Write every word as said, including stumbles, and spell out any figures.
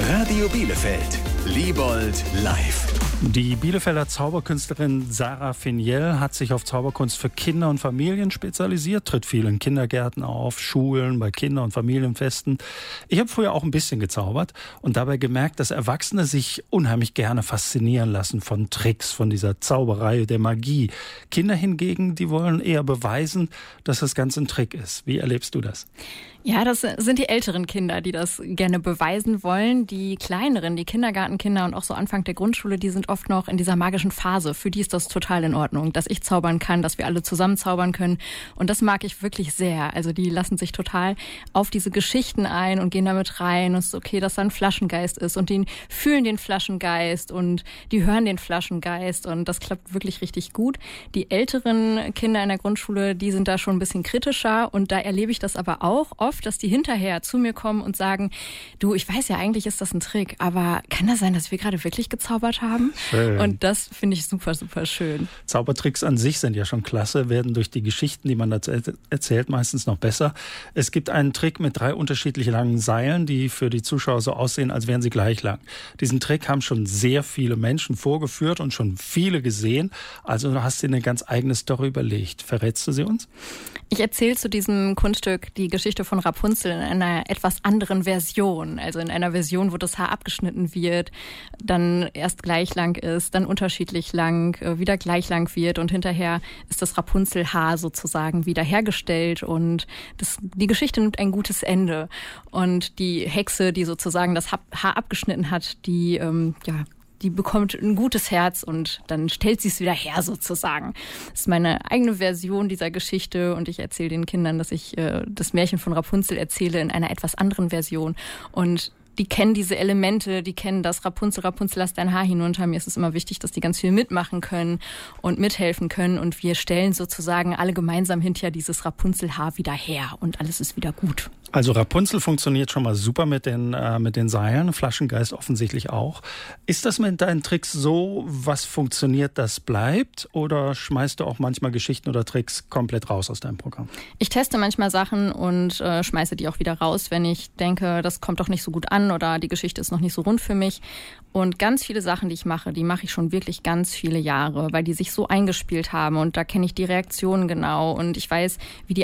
Radio Bielefeld, Liebold live. Die Bielefelder Zauberkünstlerin Sarah Finiel hat sich auf Zauberkunst für Kinder und Familien spezialisiert, tritt viel in Kindergärten auf, Schulen, bei Kinder- und Familienfesten. Ich habe früher auch ein bisschen gezaubert und dabei gemerkt, dass Erwachsene sich unheimlich gerne faszinieren lassen von Tricks, von dieser Zauberei, der Magie. Kinder hingegen, die wollen eher beweisen, dass das Ganze ein Trick ist. Wie erlebst du das? Ja, das sind die älteren Kinder, die das gerne beweisen wollen. Die kleineren, die Kindergartenkinder und auch so Anfang der Grundschule, die sind oft noch in dieser magischen Phase. Für die ist das total in Ordnung, dass ich zaubern kann, dass wir alle zusammen zaubern können. Und das mag ich wirklich sehr. Also die lassen sich total auf diese Geschichten ein und gehen damit rein. Und es ist okay, dass da ein Flaschengeist ist. Und die fühlen den Flaschengeist und die hören den Flaschengeist. Und das klappt wirklich richtig gut. Die älteren Kinder in der Grundschule, die sind da schon ein bisschen kritischer. Und da erlebe ich das aber auch oft, dass die hinterher zu mir kommen und sagen, du, ich weiß ja, eigentlich ist das ein Trick, aber kann das sein, dass wir gerade wirklich gezaubert haben? Schön. Und das finde ich super, super schön. Zaubertricks an sich sind ja schon klasse, werden durch die Geschichten, die man dazu erzählt, meistens noch besser. Es gibt einen Trick mit drei unterschiedlich langen Seilen, die für die Zuschauer so aussehen, als wären sie gleich lang. Diesen Trick haben schon sehr viele Menschen vorgeführt und schon viele gesehen. Also du hast dir eine ganz eigene Story überlegt. Verrätst du sie uns? Ich erzähle zu diesem Kunststück die Geschichte von Rapunzel in einer etwas anderen Version. Also in einer Version, wo das Haar abgeschnitten wird, dann erst gleich lang ist, dann unterschiedlich lang, wieder gleich lang wird und hinterher ist das Rapunzelhaar sozusagen wiederhergestellt und das, die Geschichte nimmt ein gutes Ende. Und die Hexe, die sozusagen das Haar abgeschnitten hat, die, ähm, ja, die bekommt ein gutes Herz und dann stellt sie es wieder her sozusagen. Das ist meine eigene Version dieser Geschichte und ich erzähle den Kindern, dass ich äh, das Märchen von Rapunzel erzähle in einer etwas anderen Version. Und die kennen diese Elemente, die kennen das Rapunzel, Rapunzel, lass dein Haar hinunter. Mir ist es immer wichtig, dass die ganz viel mitmachen können und mithelfen können. Und wir stellen sozusagen alle gemeinsam hinterher dieses Rapunzelhaar wieder her und alles ist wieder gut. Also Rapunzel funktioniert schon mal super mit den, äh, mit den Seilen, Flaschengeist offensichtlich auch. Ist das mit deinen Tricks so, was funktioniert, das bleibt? Oder schmeißt du auch manchmal Geschichten oder Tricks komplett raus aus deinem Programm? Ich teste manchmal Sachen und äh, schmeiße die auch wieder raus, wenn ich denke, das kommt doch nicht so gut an oder die Geschichte ist noch nicht so rund für mich. Und ganz viele Sachen, die ich mache, die mache ich schon wirklich ganz viele Jahre, weil die sich so eingespielt haben und da kenne ich die Reaktionen genau und ich weiß, wie die